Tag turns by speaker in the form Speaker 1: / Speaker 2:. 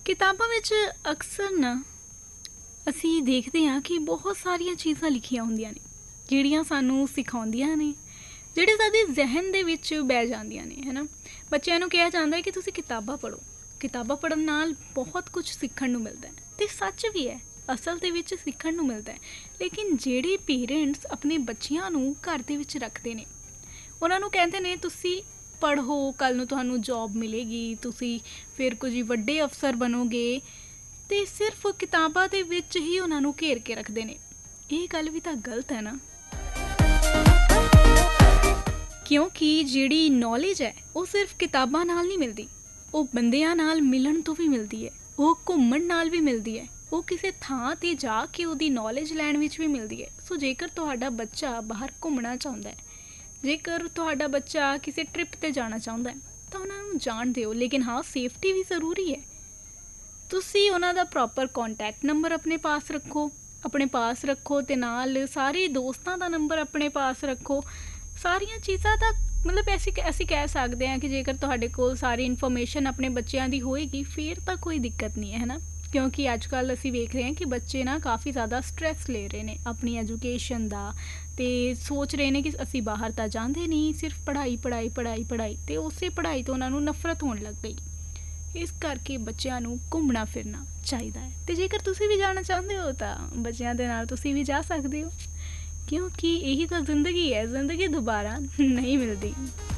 Speaker 1: ਕਿਤਾਬਾਂ ਵਿੱਚ ਅਕਸਰ ਨਾ ਅਸੀਂ ਦੇਖਦੇ ਹਾਂ ਕਿ ਬਹੁਤ ਸਾਰੀਆਂ ਚੀਜ਼ਾਂ ਲਿਖੀਆਂ ਹੁੰਦੀਆਂ ਨੇ ਜਿਹੜੀਆਂ ਸਾਨੂੰ ਸਿਖਾਉਂਦੀਆਂ ਨੇ, ਜਿਹੜੇ ਸਾਡੇ ਜ਼ਿਹਨ ਦੇ ਵਿੱਚ ਬਹਿ ਜਾਂਦੀਆਂ ਨੇ, ਹੈ ਨਾ। ਬੱਚਿਆਂ ਨੂੰ ਕਿਹਾ ਜਾਂਦਾ ਹੈ ਕਿ ਤੁਸੀਂ ਕਿਤਾਬਾਂ ਪੜ੍ਹੋ। ਕਿਤਾਬਾਂ ਪੜ੍ਹਨ ਨਾਲ ਬਹੁਤ ਕੁਝ ਸਿੱਖਣ ਨੂੰ ਮਿਲਦਾ ਹੈ ਅਤੇ ਸੱਚ ਵੀ ਹੈ, ਅਸਲ ਦੇ ਵਿੱਚ ਸਿੱਖਣ ਨੂੰ ਮਿਲਦਾ ਹੈ। ਲੇਕਿਨ ਜਿਹੜੇ ਪੇਰੈਂਟਸ ਆਪਣੇ ਬੱਚਿਆਂ ਨੂੰ ਘਰ ਦੇ ਵਿੱਚ ਰੱਖਦੇ ਨੇ, ਉਹਨਾਂ ਨੂੰ ਕਹਿੰਦੇ ਨੇ ਤੁਸੀਂ ਪੜ੍ਹੋ, ਕੱਲ੍ਹ ਨੂੰ ਤੁਹਾਨੂੰ ਜੋਬ ਮਿਲੇਗੀ, ਤੁਸੀਂ ਫਿਰ ਕੁਝ ਵੱਡੇ ਅਫਸਰ ਬਣੋਗੇ, ਅਤੇ ਸਿਰਫ ਕਿਤਾਬਾਂ ਦੇ ਵਿੱਚ ਹੀ ਉਹਨਾਂ ਨੂੰ ਘੇਰ ਕੇ ਰੱਖਦੇ ਨੇ। ਇਹ ਗੱਲ ਵੀ ਤਾਂ ਗਲਤ ਹੈ ਨਾ, ਕਿਉਂਕਿ ਜਿਹੜੀ ਨੌਲੇਜ ਹੈ ਉਹ ਸਿਰਫ ਕਿਤਾਬਾਂ ਨਾਲ ਨਹੀਂ ਮਿਲਦੀ, ਉਹ ਬੰਦਿਆਂ ਨਾਲ ਮਿਲਣ ਤੋਂ ਵੀ ਮਿਲਦੀ ਹੈ, ਉਹ ਘੁੰਮਣ ਨਾਲ ਵੀ ਮਿਲਦੀ ਹੈ, ਉਹ ਕਿਸੇ ਥਾਂ 'ਤੇ ਜਾ ਕੇ ਉਹਦੀ ਨੌਲੇਜ ਲੈਣ ਵਿੱਚ ਵੀ ਮਿਲਦੀ ਹੈ। ਸੋ ਜੇਕਰ ਤੁਹਾਡਾ ਬੱਚਾ ਬਾਹਰ ਘੁੰਮਣਾ ਚਾਹੁੰਦਾ ਹੈ, ਜੇਕਰ ਤੁਹਾਡਾ ਬੱਚਾ ਕਿਸੇ ਟ੍ਰਿਪ 'ਤੇ ਜਾਣਾ ਚਾਹੁੰਦਾ ਹੈ, ਤਾਂ ਉਹਨਾਂ ਨੂੰ ਜਾਣ ਦਿਓ। ਲੇਕਿਨ ਹਾਂ, ਸੇਫਟੀ ਵੀ ਜ਼ਰੂਰੀ ਹੈ। ਤੁਸੀਂ ਉਹਨਾਂ ਦਾ ਪ੍ਰੋਪਰ ਕੋਂਟੈਕਟ ਨੰਬਰ ਆਪਣੇ ਪਾਸ ਰੱਖੋ ਅਤੇ ਨਾਲ ਸਾਰੇ ਦੋਸਤਾਂ ਦਾ ਨੰਬਰ ਆਪਣੇ ਪਾਸ ਰੱਖੋ। ਸਾਰੀਆਂ ਚੀਜ਼ਾਂ ਦਾ ਮਤਲਬ ਅਸੀਂ ਕਹਿ ਸਕਦੇ ਹਾਂ ਕਿ ਜੇਕਰ ਤੁਹਾਡੇ ਕੋਲ ਸਾਰੀ ਇਨਫੋਰਮੇਸ਼ਨ ਆਪਣੇ ਬੱਚਿਆਂ ਦੀ ਹੋਏਗੀ ਫਿਰ ਤਾਂ ਕੋਈ ਦਿੱਕਤ ਨਹੀਂ ਹੈ ਨਾ। ਕਿਉਂਕਿ ਅੱਜ ਕੱਲ੍ਹ ਅਸੀਂ ਵੇਖ ਰਹੇ ਹਾਂ ਕਿ ਬੱਚੇ ਨਾ ਕਾਫੀ ਜ਼ਿਆਦਾ ਸਟਰੈਸ ਲੈ ਰਹੇ ਨੇ ਆਪਣੀ ਐਜੂਕੇਸ਼ਨ ਦਾ, ਅਤੇ ਸੋਚ ਰਹੇ ਨੇ ਕਿ ਅਸੀਂ ਬਾਹਰ ਤਾਂ ਜਾਂਦੇ ਨਹੀਂ, ਸਿਰਫ ਪੜ੍ਹਾਈ ਪੜ੍ਹਾਈ ਪੜ੍ਹਾਈ ਪੜ੍ਹਾਈ, ਅਤੇ ਉਸੇ ਪੜ੍ਹਾਈ ਤੋਂ ਉਹਨਾਂ ਨੂੰ ਨਫ਼ਰਤ ਹੋਣ ਲੱਗ ਗਈ। ਇਸ ਕਰਕੇ ਬੱਚਿਆਂ ਨੂੰ ਘੁੰਮਣਾ ਫਿਰਨਾ ਚਾਹੀਦਾ ਹੈ, ਅਤੇ ਜੇਕਰ ਤੁਸੀਂ ਵੀ ਜਾਣਾ ਚਾਹੁੰਦੇ ਹੋ ਤਾਂ ਬੱਚਿਆਂ ਦੇ ਨਾਲ ਤੁਸੀਂ ਵੀ ਜਾ ਸਕਦੇ ਹੋ, ਕਿਉਂਕਿ ਇਹੀ ਤਾਂ ਜ਼ਿੰਦਗੀ ਹੈ, ਜ਼ਿੰਦਗੀ ਦੁਬਾਰਾ ਨਹੀਂ ਮਿਲਦੀ।